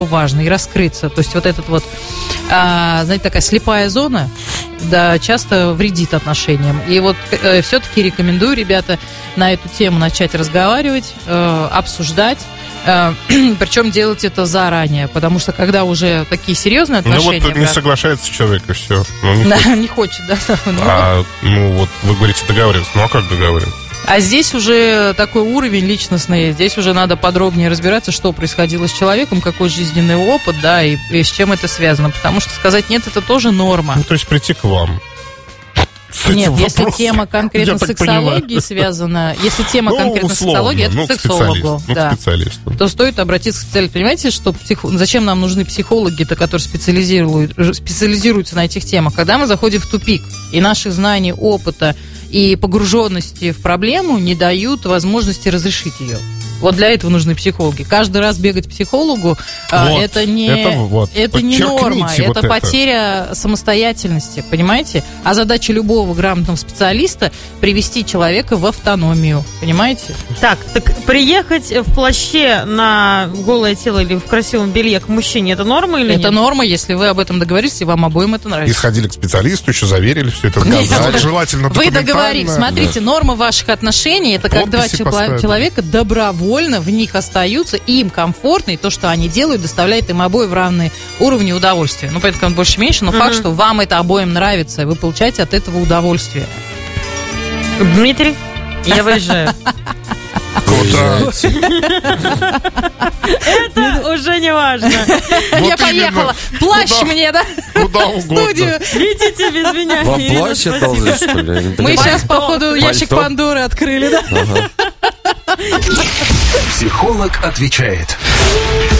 важно, и раскрыться. То есть вот этот вот, знаете, такая слепая зона, да, часто вредит отношениям. И вот все-таки рекомендую, ребята, на эту тему начать разговаривать, обсуждать. Причем делать это заранее, потому что когда уже такие серьезные отношения... Ну вот не соглашается человек, и все. Не хочет, да. Вот вы говорите договариваться. Ну а как договариваться? А здесь уже такой уровень личностный, здесь уже надо подробнее разбираться, что происходило с человеком, какой жизненный опыт, да, и с чем это связано. Потому что сказать «нет» — это тоже норма. Ну, то есть прийти к вам. Нет, если тема конкретно сексологии связана, если тема конкретно сексологии, это к сексологу, к специалисту, то стоит обратиться к специалисту. Понимаете, что зачем нам нужны психологи-то, которые специализируются на этих темах? Когда мы заходим в тупик, и наши знания, опыта и погруженности в проблему не дают возможности разрешить ее. Вот для этого нужны психологи. Каждый раз бегать к психологу это не норма, это потеря самостоятельности, понимаете? А задача любого грамотного специалиста — привести человека в автономию, понимаете? Так приехать в плаще на голое тело или в красивом белье к мужчине — это норма или нет? Это норма, если вы об этом договорились, и вам обоим это нравится. И сходили к специалисту, еще заверили все это, желательно вы договорились. Смотрите, норма ваших отношений — это как два человека добровольно в них остаются, и им комфортно, и то, что они делают, доставляет им обоим в равные уровни удовольствия. Ну, поэтому больше-меньше, но факт, что вам это обоим нравится, и вы получаете от этого удовольствие. Дмитрий, я выезжаю. Это уже не важно. Я поехала. Плащ мне, да? Куда угодно. Видите, без меня. Вам плащ отдал, что ли? Мы сейчас, походу, ящик Пандоры открыли, да? Психолог отвечает.